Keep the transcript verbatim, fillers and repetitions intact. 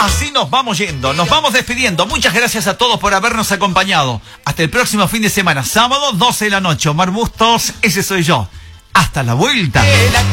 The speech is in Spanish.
Así nos vamos yendo, nos vamos despidiendo. Muchas gracias a todos por habernos acompañado. Hasta el próximo fin de semana, sábado, doce de la noche. Omar Bustos, ese soy yo. Hasta la vuelta.